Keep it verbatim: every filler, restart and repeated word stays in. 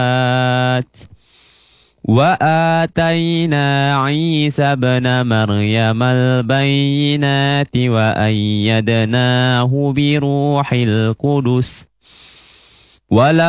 وآتينا عيسى ابن مريم البينات وأيدناه بروح القدس